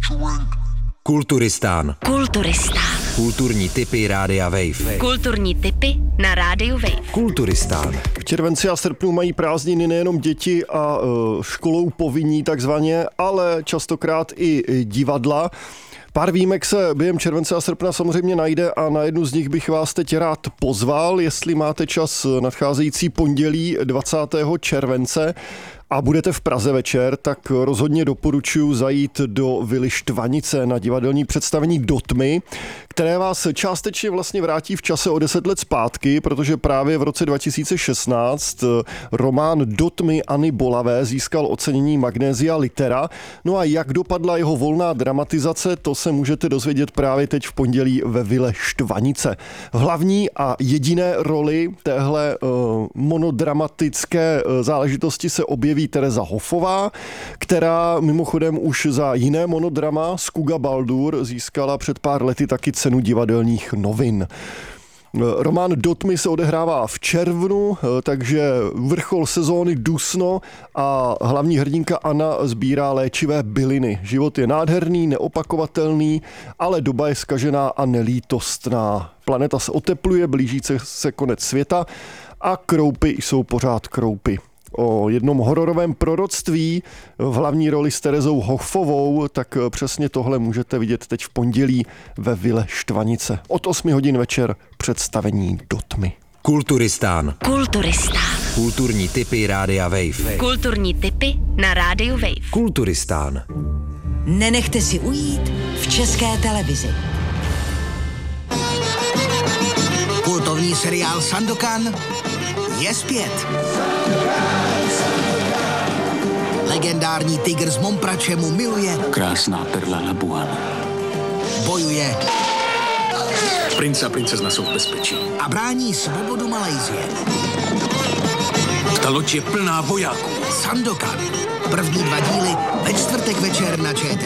Kulturistán. Kulturistán. Kulturní tipy Rádia Wave. Kulturní tipy na Rádiu Wave. Kulturistán. V červenci a srpnu mají prázdniny nejenom děti a školou povinní takzvaně, ale častokrát i divadla. Pár výjimek se během července a srpna samozřejmě najde a na jednu z nich bych vás teď rád pozval, jestli máte čas nadcházející pondělí 20. července a budete v Praze večer, tak rozhodně doporučuji zajít do Vily Štvanice na divadelní představení Do tmy, které vás částečně vlastně vrátí v čase o 10 let zpátky, protože právě v roce 2016 román Do tmy Anny Bolavé získal ocenění Magnesia Litera. No a jak dopadla jeho volná dramatizace, to se můžete dozvědět právě teď v pondělí ve Vile Štvanice. V hlavní a jediné roli téhle monodramatické záležitosti se objeví Tereza Hofová, která mimochodem už za jiné monodrama Skuga Baldur získala před pár lety taky cenu divadelních novin. Román Do tmy se odehrává v červnu, takže vrchol sezóny dusno a hlavní hrdinka Anna sbírá léčivé byliny. Život je nádherný, neopakovatelný, ale doba je zkažená a nelítostná. Planeta se otepluje, blíží se konec světa a kroupy jsou pořád kroupy. O jednom hororovém proroctví v hlavní roli s Terezou Hofovou, tak přesně tohle můžete vidět teď v pondělí ve Vile Štvanice. Od 8 hodin večer představení Do tmy. Kulturistán. Kulturistán. Kulturní tipy Rádia Wave. Kulturní tipy na Rádiu Wave. Kulturistán. Nenechte si ujít v České televizi. Kultovní seriál Sandokan je zpět. Legendární tygr z Momprače mu miluje. Krásná perla Labuan. Bojuje. Princ a princezna jsou v bezpečí. A brání svobodu Malajsie. Ta loď je plná vojáků. Sandokan. První 2 díly ve čtvrtek večer na ČT.